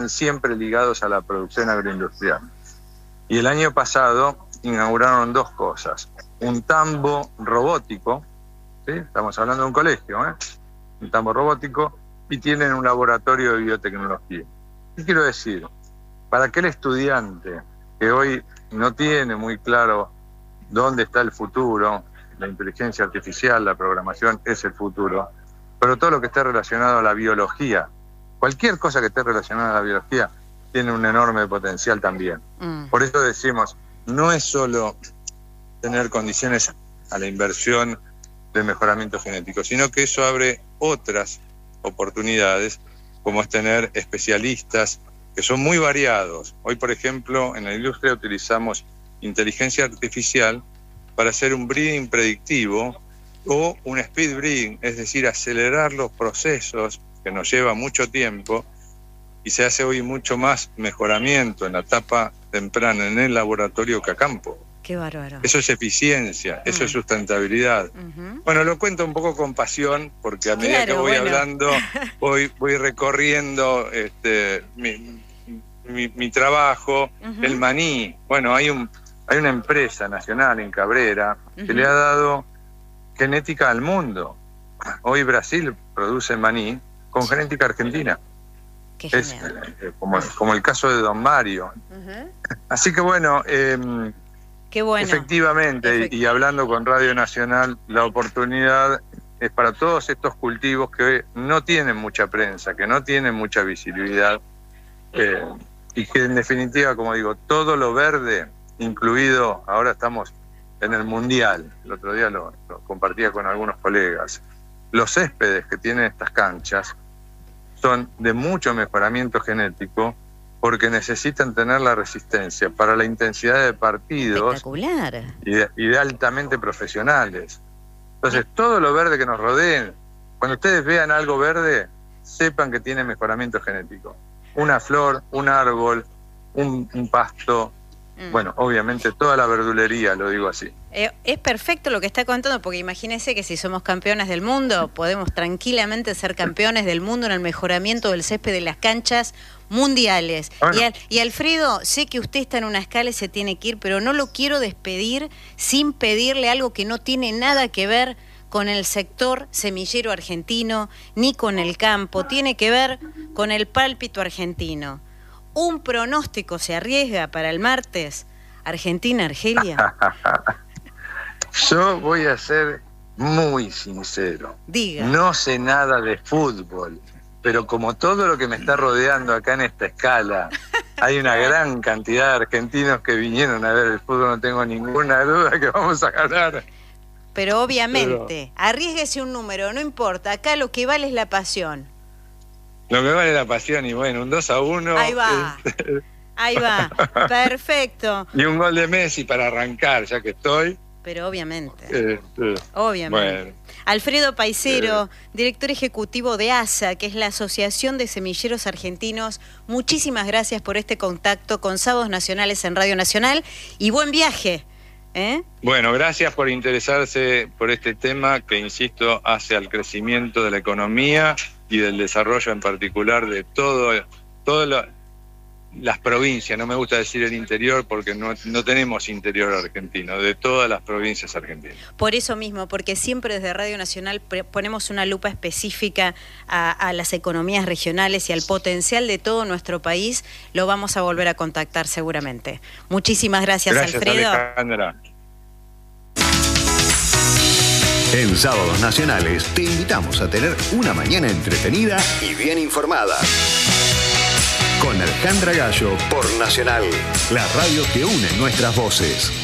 siempre ligados a la producción agroindustrial. Y el año pasado inauguraron 2 cosas. Un tambo robótico, ¿sí? Estamos hablando de un colegio, un tambo robótico, y tienen un laboratorio de biotecnología. ¿Qué quiero decir? Para aquel estudiante que hoy no tiene muy claro dónde está el futuro, la inteligencia artificial, la programación es el futuro, pero todo lo que esté relacionado a la biología, cualquier cosa que esté relacionada a la biología, tiene un enorme potencial también. Por eso decimos, no es solo tener condiciones a la inversión de mejoramiento genético, sino que eso abre otras oportunidades, como es tener especialistas que son muy variados. Hoy, por ejemplo, en la industria utilizamos inteligencia artificial para hacer un breeding predictivo o un speed breeding, es decir, acelerar los procesos que nos lleva mucho tiempo, y se hace hoy mucho más mejoramiento en la etapa temprana en el laboratorio que a campo. Qué bárbaro. Eso es eficiencia, eso es sustentabilidad. Bueno, lo cuento un poco con pasión, porque a medida que voy hablando, voy recorriendo mi trabajo. El maní. Bueno, hay una empresa nacional en Cabrera que le ha dado genética al mundo. Hoy Brasil produce maní con genética argentina. Es como el caso de Don Mario. Así que bueno, qué bueno. Efectivamente, y hablando con Radio Nacional, la oportunidad es para todos estos cultivos que no tienen mucha prensa, que no tienen mucha visibilidad, y que en definitiva, como digo, todo lo verde, incluido, ahora estamos en el Mundial, el otro día lo compartía con algunos colegas, los céspedes que tienen estas canchas son de mucho mejoramiento genético, porque necesitan tener la resistencia para la intensidad de partidos. Espectacular. Y de altamente profesionales. Entonces, todo lo verde que nos rodee, cuando ustedes vean algo verde, sepan que tiene mejoramiento genético. Una flor, un árbol, un pasto, bueno, obviamente toda la verdulería, lo digo así. Es perfecto lo que está contando, porque imagínense que si somos campeones del mundo, podemos tranquilamente ser campeones del mundo en el mejoramiento del césped de las canchas mundiales. Bueno. Y Alfredo, sé que usted está en una escala y se tiene que ir, pero no lo quiero despedir sin pedirle algo que no tiene nada que ver con el sector semillero argentino, ni con el campo, tiene que ver con el pálpito argentino. ¿Un pronóstico se arriesga para el martes? ¿Argentina-Argelia? Yo voy a ser muy sincero. Diga. No sé nada de fútbol, pero como todo lo que me está rodeando acá en esta escala, hay una gran cantidad de argentinos que vinieron a ver el fútbol, no tengo ninguna duda que vamos a ganar. Pero obviamente, arriésguese un número, no importa, acá lo que vale es la pasión. Lo que vale la pasión, y bueno, un 2-1. Ahí va. Ahí va, perfecto. Y un gol de Messi para arrancar, ya que estoy. Pero obviamente. Obviamente. Bueno. Alfredo Paisero, director ejecutivo de ASA, que es la Asociación de Semilleros Argentinos. Muchísimas gracias por este contacto con Sábados Nacionales en Radio Nacional y buen viaje. Bueno, gracias por interesarse por este tema que, insisto, hace al crecimiento de la economía y del desarrollo en particular de todas las provincias. No me gusta decir el interior porque no tenemos interior argentino, de todas las provincias argentinas. Por eso mismo, porque siempre desde Radio Nacional ponemos una lupa específica a las economías regionales y al potencial de todo nuestro país. Lo vamos a volver a contactar seguramente. Muchísimas gracias, Alfredo. Alejandra. En Sábados Nacionales te invitamos a tener una mañana entretenida y bien informada. Con Alejandra Gallo por Nacional, la radio que une nuestras voces.